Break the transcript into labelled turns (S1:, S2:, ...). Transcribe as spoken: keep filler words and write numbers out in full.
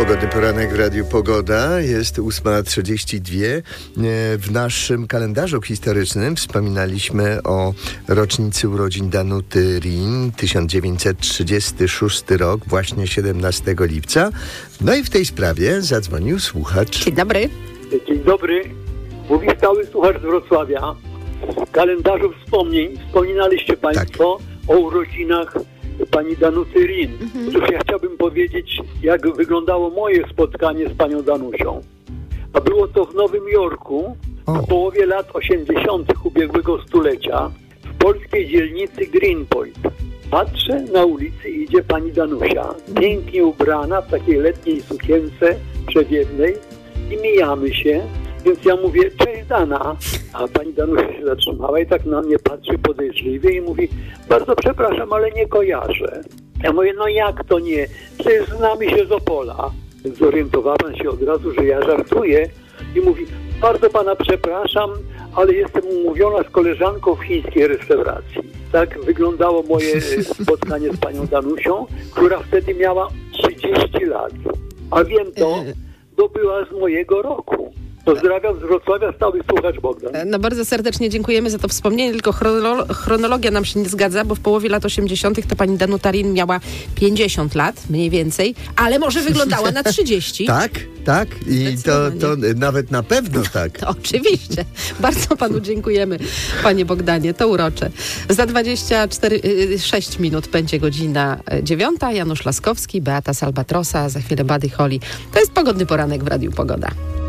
S1: Pogodny poranek w Radiu Pogoda. Jest ósma trzydzieści dwa. W naszym kalendarzu historycznym wspominaliśmy o rocznicy urodzin Danuty Rin, tysiąc dziewięćset trzydziesty szósty rok, właśnie siedemnastego lipca. No i w tej sprawie zadzwonił słuchacz.
S2: Dzień dobry.
S3: Dzień dobry. Mówi stały słuchacz z Wrocławia. W kalendarzu wspomnień wspominaliście Państwo tak. o urodzinach pani Danuty Rin. Mhm. Otóż ja chciałbym powiedzieć, jak wyglądało moje spotkanie z panią Danusią. A było to w Nowym Jorku o. w połowie lat osiemdziesiątych ubiegłego stulecia w polskiej dzielnicy Greenpoint. Patrzę, na ulicy idzie pani Danusia, pięknie ubrana w takiej letniej sukience przewiewnej i mijamy się. Więc ja mówię, cześć Dana, a pani Danusia się zatrzymała i tak na mnie patrzy podejrzliwie i mówi, bardzo przepraszam, ale nie kojarzę. Ja mówię, no jak to nie? Przecież znamy się z Opola. Zorientowałem się od razu, że ja żartuję i mówi, bardzo pana przepraszam, ale jestem umówiona z koleżanką w chińskiej restauracji. Tak wyglądało moje spotkanie z panią Danusią, która wtedy miała trzydzieści lat. A wiem to, bo była z mojego roku. Pozdrawiam z Wrocławia, stały słuchacz Bogdan.
S2: No bardzo serdecznie dziękujemy za to wspomnienie, tylko chronolo- chronologia nam się nie zgadza, bo w połowie lat osiemdziesiątych to pani Danuta Rin miała pięćdziesiąt lat, mniej więcej, ale może wyglądała na trzydzieści.
S1: Tak, tak. I to, to nawet na pewno tak.
S2: To oczywiście. Bardzo panu dziękujemy, panie Bogdanie, to urocze. Za dwadzieścia cztery, sześć minut będzie godzina dziewiąta. Janusz Laskowski, Beata z Albatrosa, za chwilę Buddy Holly. To jest Pogodny Poranek w Radiu Pogoda.